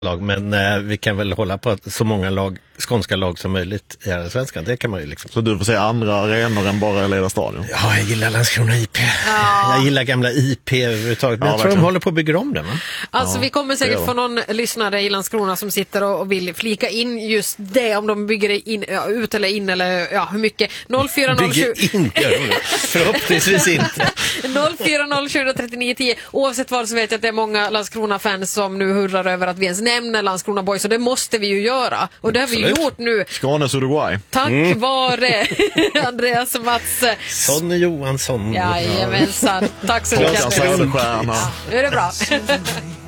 lag, men vi kan väl hålla på att så många skånska lag som möjligt i Allsvenskan. Det kan man ju liksom. Så du får säga andra arenor än bara Leda Stadion? Ja, jag gillar Landskrona IP. Ja. Jag gillar gamla IP överhuvudtaget. Men jag tror de håller på att bygga om det, va? Alltså vi kommer säkert få någon lyssnare i Landskrona som sitter och vill flika in just det, om de bygger det in, ut eller in, eller hur mycket. 04020. Bygger in, förhoppningsvis inte. 040203910. Oavsett vad så vet jag att det är många Landskrona-fans som nu hurrar över att vi ens nämner Landskrona Boys, och det måste vi ju göra. Och det har vi ju gjort nu. Skånes Uruguay. Tack vare Andreas och Mats. Sonny Johansson. Jajamensan. Tack så mycket. Ja, nu är det bra.